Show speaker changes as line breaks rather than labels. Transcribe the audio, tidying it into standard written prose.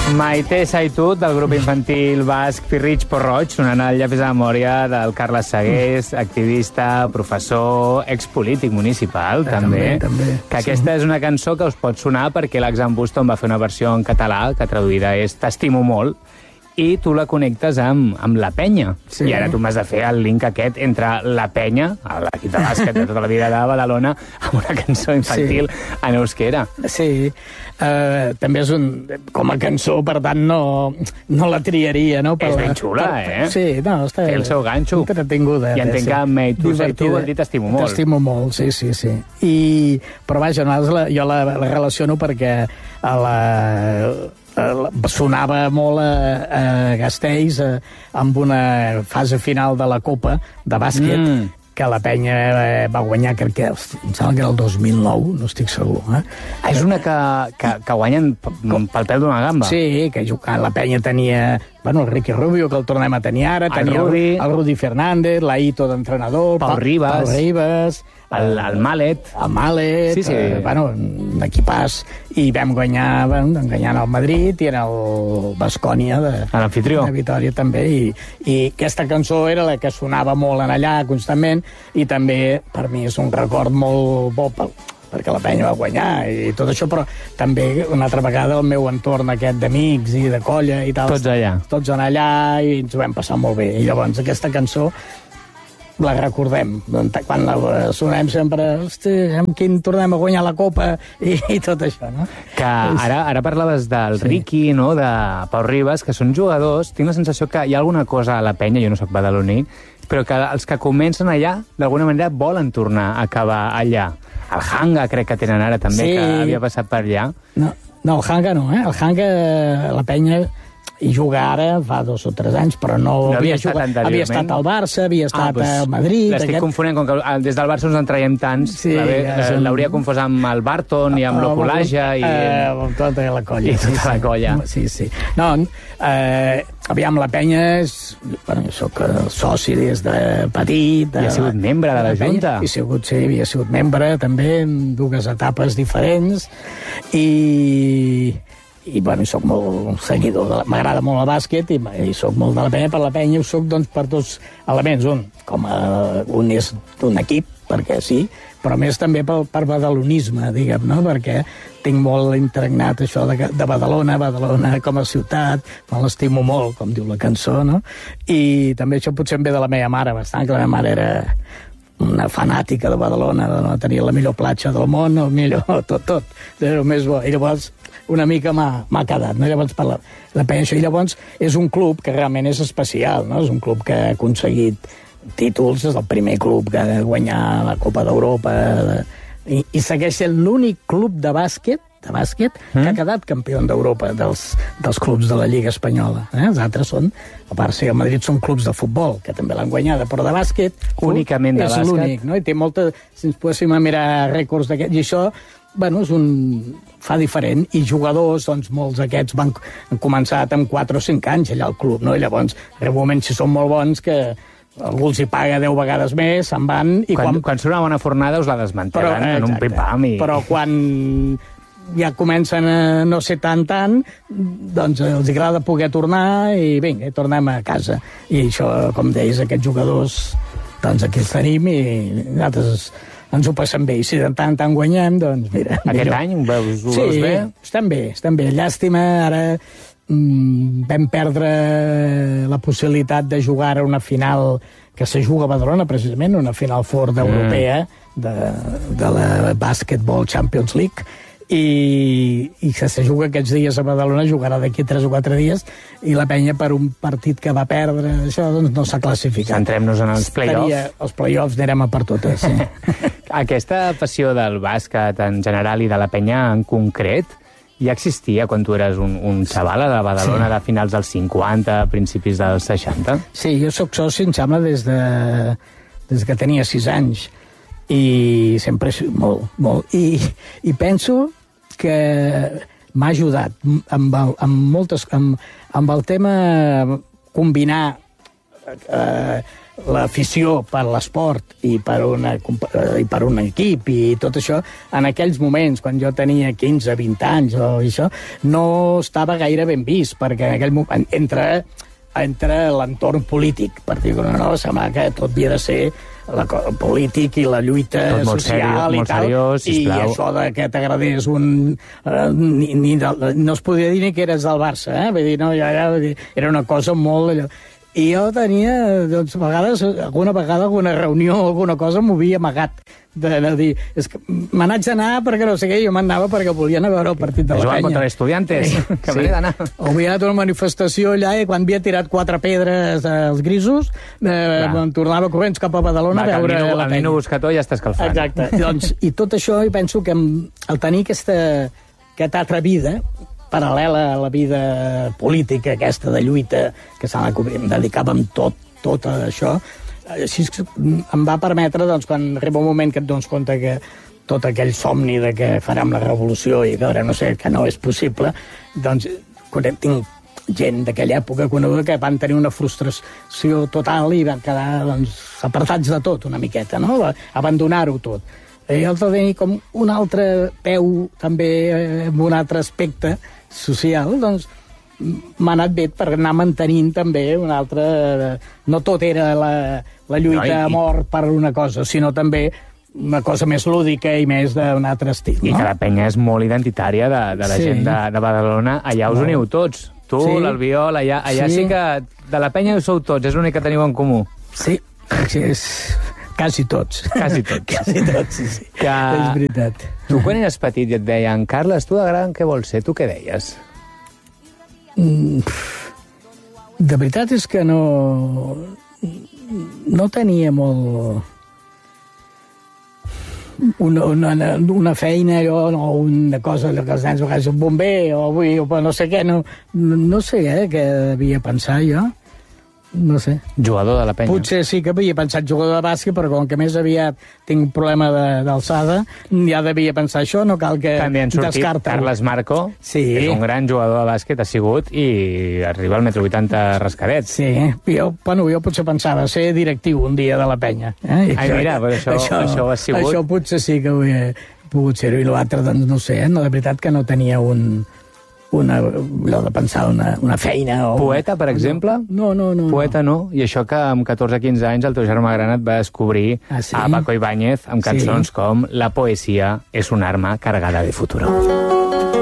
Maite Saitut, del grup infantil basc Pirritx Porroig, sonant el llapis de la memòria del Carles Sagués, activista, professor, expolític municipal, també. Que aquesta és una cançó que us pot sonar perquè l'Axan Buston va fer una versió en català, que traduïda és T'estimo molt, i tu la connectes amb la penya. Sí. I ara tu m'has de fer el link aquest entre la penya, l'equip de bàsquet de tota la vida de Badalona, amb una cançó infantil en euskera.
Sí, també és com a cançó, per tant, no la triaria, no?
És ben xula,
Sí, no, està...
Té el seu ganxo.
Entretinguda.
I entenc que amb tu vol dir t'estimo molt.
T'estimo molt, sí. Però vaja, jo la relaciono perquè sonava molt a Castells amb una fase final de la Copa de bàsquet que la penya va guanyar, crec que em sembla que era el 2009, no estic segur.
És una que guanyen pel pèl d'una gamba.
Sí, que la penya tenia... Bueno, el Ricky Rubio, que el tornem a tenir ara, tenia el Rudi Fernández, l'Aito d'entrenador,
Pau Ribas, el Malet.
El Malet,
sí.
Bueno, un equipàs, i vam guanyar enganyant el Madrid i en el Baskonia de Vitòria també, i aquesta cançó era la que sonava molt en allà constantment, i també per mi és un record molt bo perquè la penya va guanyar i tot això, però també una altra vegada el meu entorn aquest d'amics i de colla i tal. Tots allà i ens ho vam passar molt bé. I llavors aquesta cançó la recordem. Quan la sonem sempre, hosti, amb quin tornem a guanyar la Copa i tot això, no?
Que ara parlaves del Ricky, no?, de Pau Ribas, que són jugadors. Tinc la sensació que hi ha alguna cosa a la penya, jo no soc badaloní, però que els que comencen allà, d'alguna manera, volen tornar a acabar allà. El Hanga crec que tenen ara també, que havia passat per allà.
No, el Hanga no, El Hanga, la penya, hi juga ara fa 2 o 3 anys, però no havia jugat anteriorment. Havia estat al Barça, havia estat al Madrid...
L'estic confonent, com que des del Barça ens en traiem tants, l'hauria confós amb el Barton i amb l'Oculaja i...
Amb tota la colla.
I tota la colla.
Sí. No, aviam, la penya és... Bueno, jo soc soci des de petit...
I ha sigut membre de la Junta.
Havia sigut membre, també, en 2 etapes diferents, i bueno, soc molt seguidor, m'agrada molt el bàsquet i soc molt de la penya. Per la penya ho soc, doncs, per 2 elements. Un és d'un equip, perquè sí, però més també per badalonisme, diguem, no? Perquè tinc molt impregnat això de Badalona com a ciutat, me l'estimo molt, com diu la cançó, no? I també això potser em ve de la meva mare, bastant, que la meva mare era una fanàtica de Badalona, de tenir la millor platja del món, el millor tot, era el més bo. I llavors una mica m'ha quedat, no? Llavors per la penya això. I llavors és un club que realment és especial, no? És un club que ha aconseguit títols, és el primer club que ha guanyat la Copa d'Europa i segueix sent l'únic club de bàsquet que ha quedat campió d'Europa dels clubs de la Lliga Espanyola. Els altres són, a part si el Madrid són clubs de futbol, que també l'han guanyada, però de bàsquet
únicament de bàsquet.
És l'únic, no? I té molta... Si ens poguéssim mirar rècords d'aquest... I això, bueno, fa diferent. I jugadors, doncs, molts d'aquests han començat amb 4 o 5 anys allà al club, no? I llavors, en un moment, si són molt bons, que algú els hi paga 10 vegades més, se'n van...
Quan surt una bona fornada us la desmantelen en un pim-pam.
Però quan ja comencen a no ser tant, doncs els agrada poder tornar i vinga, tornem a casa. I això, com deies, aquests jugadors, doncs aquí els tenim i nosaltres ens ho passem bé. I si de tant guanyem, doncs mira...
Aquest any ho veus bé?
Sí, estem bé. Llàstima, ara vam perdre la possibilitat de jugar a una final que se juga a Badalona, precisament, una final fort europea de la Basketball Champions League, i que se juga aquests dies a Badalona, jugarà d'aquí 3 o 4 dies, i la penya per un partit que va perdre, això doncs no s'ha classificat.
Centrem-nos en els play-offs.
Els play-offs anirem a per totes, sí.
Aquesta passió del bàsquet en general i de la penya en concret ja existia quan tu eres un xaval a la Badalona de finals dels 50, principis dels 60?
Sí, jo soc soci, em sembla, des que tenia 6 anys, i sempre molt. I penso que m'ha ajudat amb el tema combinar l'afició per l'esport i per un equip i tot això, en aquells moments, quan jo tenia 15-20 anys o això, no estava gaire ben vist, perquè en aquell moment, entre l'entorn polític, per dir-ho, no, semblava que tot havia de ser polític i la lluita social i tal, i això de que t'agradés no es podia dir ni que eres del Barça, vull dir, no, era una cosa molt... I jo tenia, doncs, alguna vegada, alguna reunió o alguna cosa m'ho havia amagat de dir, és que me n'haig d'anar perquè no sé què, jo m'anava perquè volien anar a veure el partit de la Penya.
Contra l'Estudiantes, que me n'he d'anar.
O havia anat a una manifestació allà i quan havia tirat 4 pedres als grisos, em tornava corrents cap a Badalona a veure la Penya.
El nino buscador ja està escalfant.
Exacte. Doncs, i tot això, jo penso que al tenir aquesta altra vida, paral·lela a la vida política aquesta de lluita, que em dedicàvem tot a això, així em va permetre, doncs, quan arriba un moment que et dones compte que tot aquell somni de que farem la revolució i que ara no sé, que no és possible, doncs tinc gent d'aquella època coneguda que van tenir una frustració total i van quedar, doncs, apartats de tot una miqueta, no? Abandonar-ho tot. I jo tenia com un altre peu també en un altre aspecte social, doncs m'ha anat bé per anar mantenint també una altra... No tot era la lluita a mort per una cosa, sinó també una cosa més lúdica i més d'un altre estil.
I que la Penya és molt identitària de la gent de Badalona. Allà us uniu tots. Tu, l'Albiol, allà sí que de la Penya ho sou tots, és l'únic que teniu en comú.
Sí, és... Quasi tots.
Quasi tots.
Quasi tots, sí. És veritat.
Tu, quan eres petit i et deien, Carles, tu de gran què vols ser? Tu què deies?
De veritat és que no tenia molt... Una feina o una cosa que els nens vegades un bomber o no sé què, no sé què devia pensar jo. No sé.
Jugador de la Penya.
Potser sí que havia pensat jugador de bàsquet, però com que més aviat tinc un problema d'alçada, ja devia pensar això, no cal que
també han sortit Carles Marco, que és un gran jugador de bàsquet, ha sigut, i arriba al 1,80 m rascadet.
Sí, jo potser pensava ser directiu un dia de la Penya.
Ai, mira, però això ha sigut...
Això potser sí que ho he pogut ser-ho, i l'altre, doncs, no sé, no, de veritat que no tenia allò de pensar una feina...
Poeta, per exemple?
No.
Poeta no? I això que amb 14-15 anys el teu germà gran et va descobrir a Paco Ibáñez amb cançons com La poesia és un arma cargada de futuro.